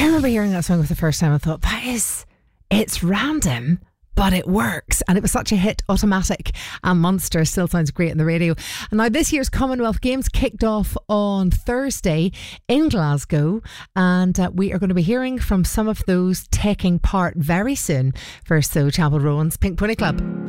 remember hearing that song for the first time. I thought, it's random, but it works. And it was such a hit. Automatic and Monster still sounds great on the radio. And now this year's Commonwealth Games kicked off on Thursday in Glasgow, and we are going to be hearing from some of those taking part very soon. First though, Chapel Rowan's Pink Pony Club.